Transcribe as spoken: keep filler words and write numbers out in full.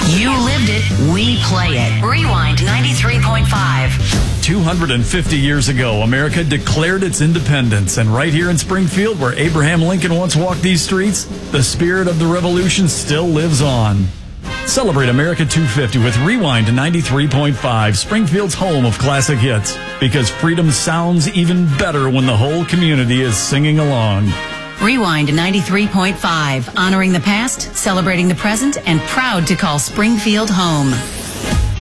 You lived it, we play it. Rewind ninety-three point five. two hundred fifty years ago, America declared its independence. And right here in Springfield, where Abraham Lincoln once walked these streets, the spirit of the revolution still lives on. Celebrate America two hundred fifty with Rewind ninety-three point five, Springfield's home of classic hits. Because freedom sounds even better when the whole community is singing along. Rewind ninety-three point five, honoring the past, celebrating the present, and proud to call Springfield home.